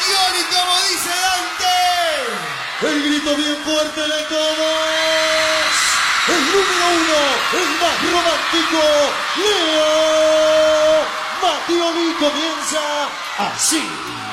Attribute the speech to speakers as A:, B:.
A: Matioli, como dice Dante.
B: El grito bien fuerte de todos. El número uno, el más romántico, Leo Matioli comienza así.